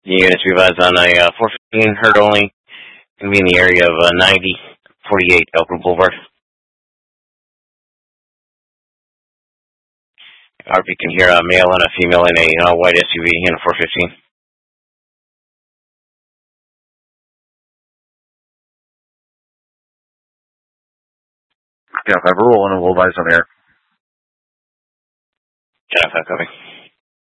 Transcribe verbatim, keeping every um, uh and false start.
Units revised on a uh, four fifteen, heard only. Going to be in the area of uh, ninety forty-eight Elkwood Boulevard. R P can hear a male and a female in a uh, white S U V in a four fifteen. Yeah, if I roll and we'll advise on air. ten five, copy.